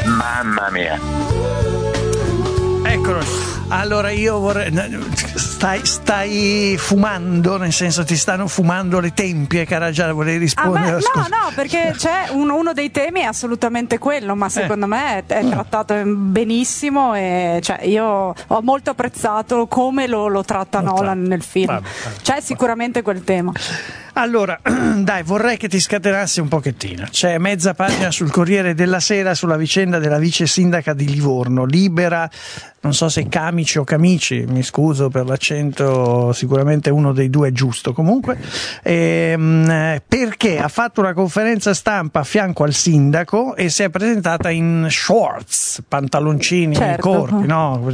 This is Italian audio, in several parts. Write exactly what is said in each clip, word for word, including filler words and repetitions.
Mamma mia. Eccolo. Allora io vorrei. Stai, stai fumando, nel senso ti stanno fumando le tempie, cara Giada, vorrei rispondere. Ah, beh, no, no, perché c'è uno, uno dei temi è assolutamente quello, ma secondo eh. me è, è trattato benissimo e cioè, io ho molto apprezzato come lo, lo tratta lo Nolan tra... nel film. Vabbè, vabbè, c'è vabbè. Sicuramente quel tema. Allora, dai, vorrei che ti scatenassi un pochettino. C'è mezza pagina sul Corriere della Sera sulla vicenda della vice sindaca di Livorno, Libera, non so se Camici o Camici, mi scuso per l'accento, sicuramente uno dei due è giusto. Comunque, ehm, perché ha fatto una conferenza stampa a fianco al sindaco e si è presentata in shorts, pantaloncini certo. corti, no?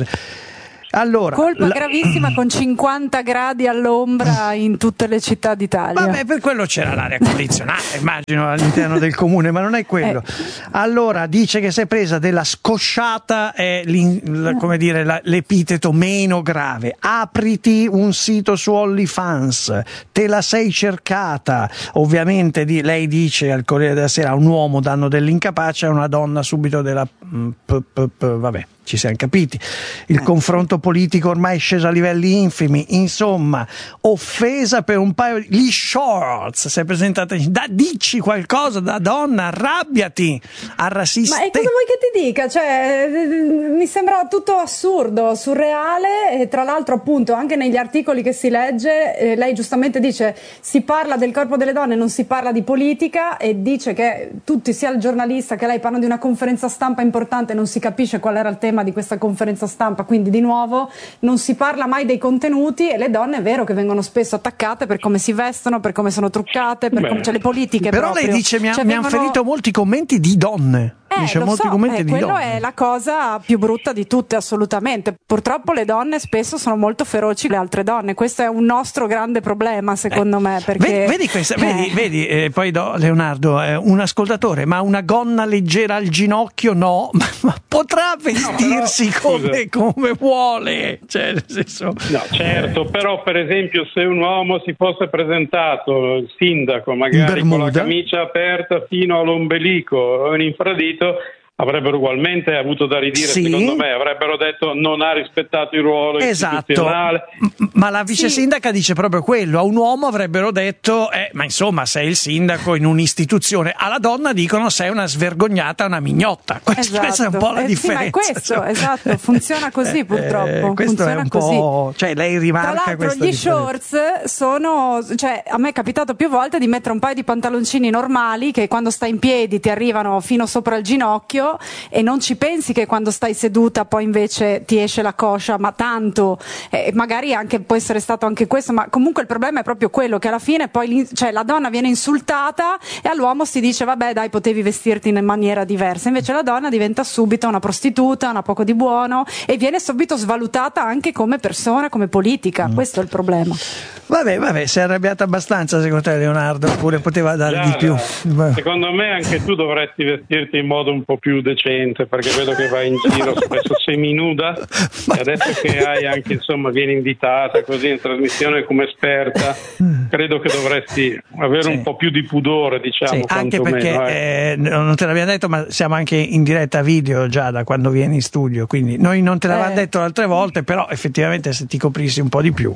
Allora, colpa la... gravissima con cinquanta gradi all'ombra in tutte le città d'Italia. Vabbè, per quello c'era l'aria condizionata, immagino, all'interno del comune, ma non è quello. Eh. Allora, dice che si è presa della scosciata, è la, come dire, la, l'epiteto meno grave. Apriti un sito su OnlyFans, te la sei cercata. Ovviamente di, lei dice al Corriere della Sera, a un uomo danno dell'incapace, a una donna subito della... P, p, p, vabbè. Ci siamo capiti, il eh. confronto politico ormai è sceso a livelli infimi, insomma, offesa per un paio di gli shorts, si è presentata, da, dici qualcosa da donna, arrabbiati a razzista. Ma e cosa vuoi che ti dica? Cioè, mi sembra tutto assurdo, surreale, e tra l'altro appunto anche negli articoli che si legge, eh, lei giustamente dice si parla del corpo delle donne, non si parla di politica, e dice che tutti, sia il giornalista che lei, parlano di una conferenza stampa importante, non si capisce qual era il tema di questa conferenza stampa, quindi di nuovo non si parla mai dei contenuti, e le donne è vero che vengono spesso attaccate per come si vestono, per come sono truccate, per Beh. come c'è le politiche. Però proprio. lei dice mi, ha, cioè, mi vengono... hanno ferito molti commenti di donne. Eh, dice lo molti so, commenti eh, di quello donne. è la cosa più brutta di tutte, assolutamente. Purtroppo le donne spesso sono molto feroci le altre donne, questo è un nostro grande problema secondo eh. me, perché vedi, vedi, questa, eh. vedi, vedi eh, poi do, Leonardo, eh, un ascoltatore, ma una gonna leggera al ginocchio no, ma, ma potrà vestirsi no, come, come vuole, cioè, nel senso... no, certo, però per esempio se un uomo si fosse presentato il sindaco magari con la camicia aperta fino all'ombelico o in infradito, avrebbero ugualmente avuto da ridire, sì. secondo me, avrebbero detto non ha rispettato il ruolo esatto. istituzionale. M- ma la vice sì. sindaca dice proprio quello, a un uomo avrebbero detto eh, ma insomma sei il sindaco in un'istituzione, alla donna dicono sei una svergognata, una mignotta. Questa, esatto. questa è un po' la eh, differenza. Sì, ma è questo, esatto, funziona così purtroppo. Eh, questo funziona è un così. po', cioè lei rimarca Tra l'altro questa gli differenza. shorts sono, cioè a me è capitato più volte di mettere un paio di pantaloncini normali che quando stai in piedi ti arrivano fino sopra il ginocchio e non ci pensi che quando stai seduta poi invece ti esce la coscia, ma tanto, eh, magari anche può essere stato anche questo, ma comunque il problema è proprio quello che alla fine poi cioè, la donna viene insultata e all'uomo si dice vabbè dai potevi vestirti in maniera diversa, invece la donna diventa subito una prostituta, una poco di buono, e viene subito svalutata anche come persona, come politica. mm. Questo è il problema. Vabbè, vabbè, si è arrabbiata abbastanza secondo te, Leonardo, oppure poteva dare Già, di più? Secondo me anche tu dovresti vestirti in modo un po' più decente, perché vedo che vai in giro spesso seminuda e adesso che hai anche, insomma, vieni invitata così in trasmissione come esperta, credo che dovresti avere sì. un po' più di pudore, diciamo. Sì, anche perché meno, eh. Eh, non te l'abbiamo detto, ma siamo anche in diretta video già da quando vieni in studio, quindi noi non te l'avevamo eh. detto le altre volte, però effettivamente se ti coprissi un po' di più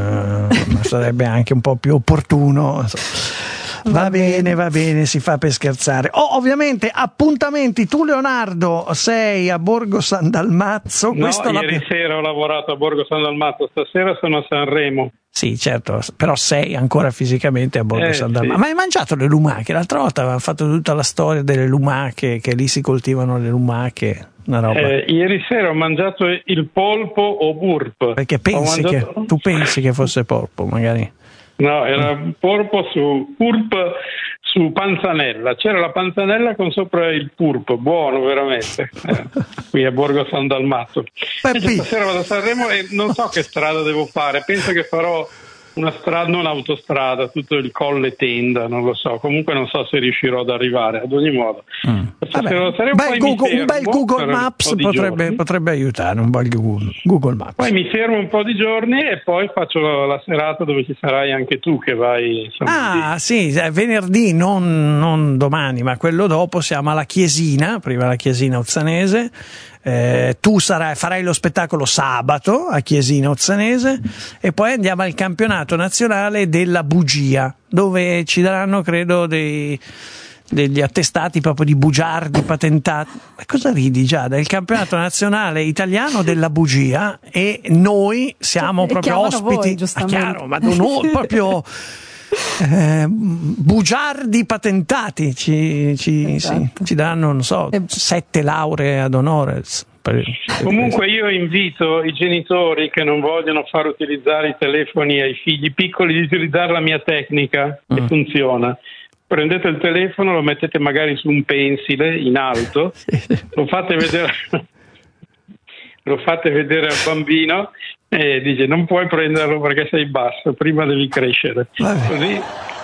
eh, sarebbe anche un po' più opportuno. Va, va bene, bene, va bene, si fa per scherzare. Oh, ovviamente appuntamenti, tu Leonardo sei a Borgo San Dalmazzo. No, Questo ieri la... sera ho lavorato a Borgo San Dalmazzo, stasera sono a Sanremo. Sì, certo, però sei ancora fisicamente a Borgo eh, San Dalmazzo. Sì. Ma hai mangiato le lumache? L'altra volta aveva fatto tutta la storia delle lumache, che lì si coltivano le lumache. Una roba. Eh, ieri sera ho mangiato il polpo o burp. Perché pensi mangiato... che tu pensi che fosse polpo, magari? No, era polpo su purp su panzanella. C'era la panzanella con sopra il purp, buono veramente. Eh, qui a Borgo San Dalmazzo. Stasera vado a Sanremo e non so che strada devo fare. Penso che farò una strada, non autostrada, tutto il Colle Tenda, non lo so, comunque non so se riuscirò ad arrivare, ad ogni modo. Mm. Vabbè, un, bel Google, un bel Google Maps potrebbe, potrebbe aiutare, un bel Google, Google Maps. Poi mi fermo un po' di giorni e poi faccio la, la serata dove ci sarai anche tu, che vai, insomma. Ah di... sì, venerdì, non, non domani, ma quello dopo siamo alla Chiesina, prima la Chiesina Ozzanese. Eh, tu sarai, farai lo spettacolo sabato a Chiesina Ozzanese e poi andiamo al campionato nazionale della bugia, dove ci daranno credo dei, degli attestati proprio di bugiardi patentati. Ma cosa ridi, Giada? Il campionato nazionale italiano della bugia e noi siamo e proprio ospiti, voi, ah, chiaro, ma noi proprio Eh, bugiardi patentati ci, ci, esatto. sì, ci danno, non so, sette lauree ad honoris. Comunque io invito i genitori che non vogliono far utilizzare i telefoni ai figli piccoli di utilizzare la mia tecnica che mm. funziona. Prendete il telefono, lo mettete magari su un pensile in alto, lo fate vedere lo fate vedere al bambino e dice non puoi prenderlo perché sei basso, prima devi crescere. Vabbè. Così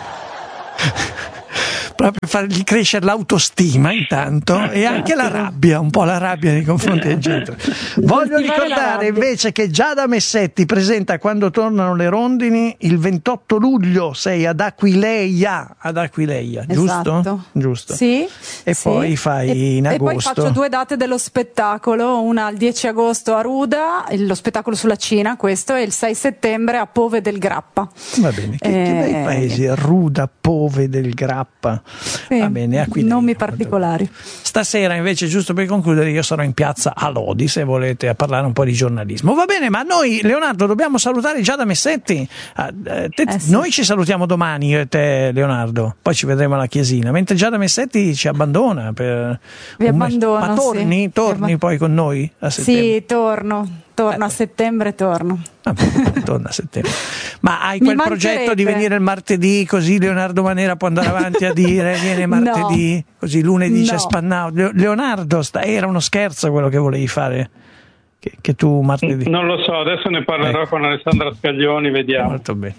proprio fargli crescere l'autostima intanto e anche la rabbia, un po' la rabbia nei confronti del genitore. Voglio ricordare invece che Giada Messetti presenta Quando tornano le rondini il ventotto luglio, sei ad Aquileia, ad Aquileia, giusto? Esatto. Giusto. Sì. E sì. poi fai e, in agosto. E poi faccio due date dello spettacolo, una il dieci agosto a Ruda, lo spettacolo sulla Cina, questo, e il sei settembre a Pove del Grappa. Va bene, che, eh, che bei paesi, Ruda, Pove del Grappa. Sì, va bene, Aquileia. Nomi particolari. Stasera invece, giusto per concludere, io sarò in piazza a Lodi se volete parlare un po' di giornalismo. Va bene, ma noi, Leonardo, dobbiamo salutare Giada Messetti. Eh, te, eh sì. Noi ci salutiamo domani, io e te, Leonardo, poi ci vedremo alla Chiesina, mentre Giada Messetti ci abbandona per vi abbandono, ma torni, sì. torni poi con noi a settembre? Sì, torno torno a settembre, torno. Ah, torna a settembre. Ma hai quel progetto di venire il martedì, così Leonardo Manera può andare avanti a dire viene martedì, no. Così lunedì no. C'è Spannau. Leonardo, sta, era uno scherzo quello che volevi fare, che, che tu martedì. Non lo so, adesso ne parlerò eh. con Alessandra Scaglioni, vediamo. Molto bene.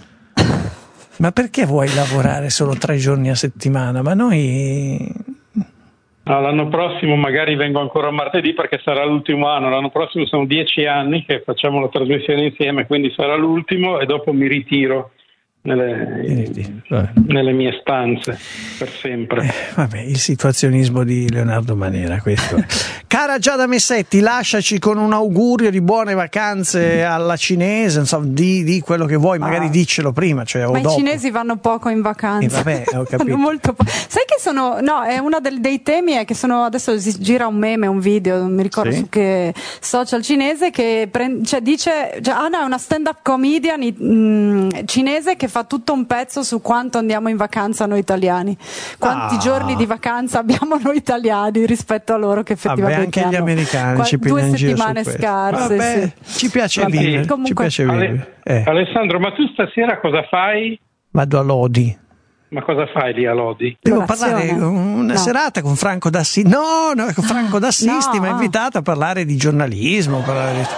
Ma perché vuoi lavorare solo tre giorni a settimana? Ma noi... No, l'anno prossimo magari vengo ancora martedì perché sarà l'ultimo anno, l'anno prossimo sono dieci anni che facciamo la trasmissione insieme, quindi sarà l'ultimo e dopo mi ritiro nelle, nelle mie stanze per sempre. Eh, vabbè, il situazionismo di Leonardo Manera, questo è. Cara Giada Messetti, lasciaci con un augurio di buone vacanze alla cinese, insomma, di, di quello che vuoi, magari ah. diccelo prima, cioè, o ma dopo. I cinesi vanno poco in vacanza. Eh, vabbè, ho capito. Molto po- sai che sono, no, è uno del, dei temi è che sono, adesso si gira un meme, un video, non mi ricordo sì. su che social cinese, che pre- cioè dice, cioè, ah no, è una stand-up comedian mh, cinese che fa tutto un pezzo su quanto andiamo in vacanza noi italiani, quanti ah. giorni di vacanza abbiamo noi italiani rispetto a loro che effettivamente Vabbè, anche gli americani Qua, ci due settimane su scarse. Vabbè, sì. ci piace Vabbè, vivere, comunque... ci piace vivere. Eh. Alessandro, ma tu stasera cosa fai? Vado a Lodi. Ma cosa fai lì a Lodi? Devo parlare una no. serata con Franco D'Assisti. No, no, con Franco D'Assisti no. mi ha invitato a parlare di giornalismo. Parlare di...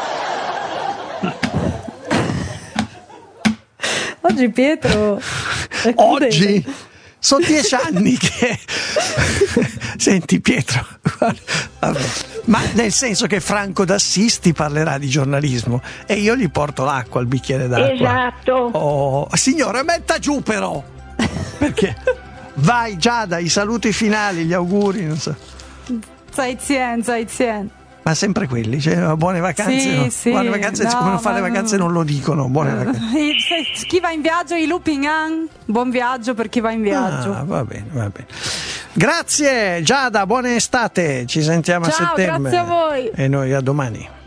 Oggi Pietro oggi sono dieci anni che senti Pietro vabbè. Ma nel senso che Franco D'Assisti parlerà di giornalismo e io gli porto l'acqua, il bicchiere d'acqua. Esatto. Oh, signora, metta giù però perché vai Giada, i saluti finali, gli auguri, non so. Zaizien, Zaizien. Ma sempre quelli, cioè, buone vacanze. Sì, no? sì. Buone vacanze, no, siccome non fa le vacanze non lo dicono. Buone vacanze. Chi va in viaggio, i Lupingan, buon viaggio per chi va in viaggio. Ah, va bene, va bene. Grazie Giada, buona estate, ci sentiamo Ciao, a settembre. Grazie a voi. E noi a domani.